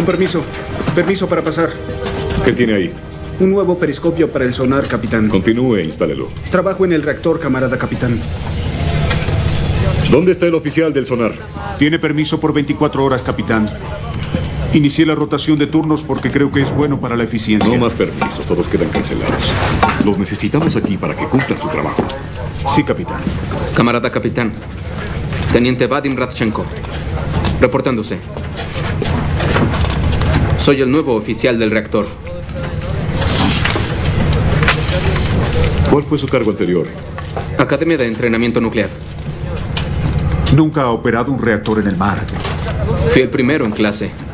permiso. Permiso para pasar. ¿Qué tiene ahí? Un nuevo periscopio para el sonar, capitán. Continúe, instálelo. Trabajo en el reactor, camarada capitán. ¿Dónde está el oficial del sonar? Tiene permiso por 24 horas, capitán. Inicié la rotación de turnos porque creo que es bueno para la eficiencia. No más permisos, todos quedan cancelados. Los necesitamos aquí para que cumplan su trabajo. Sí, capitán. Camarada capitán. Teniente Vadim Radchenko. Reportándose. Soy el nuevo oficial del reactor. ¿Cuál fue su cargo anterior? Academia de Entrenamiento Nuclear. Nunca ha operado un reactor en el mar. Fui el primero en clase.